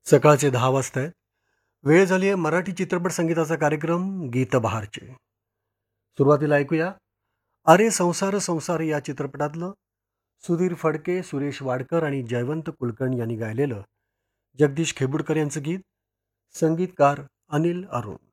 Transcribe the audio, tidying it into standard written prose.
सकाळचे 10 वाजता आहेत. वेळ झाली आहे मराठी चित्रपट संगीताचा कार्यक्रम गीतबहारचे. सुरुवातीला ऐकूया अरे संसार संसार या चित्रपटातलं सुधीर फडके, सुरेश वाडकर आणि जयवंत कुलकर्णी यांनी गायलेलं जगदीश खेबुडकर यांचं गीत. संगीतकार अनिल अरुण.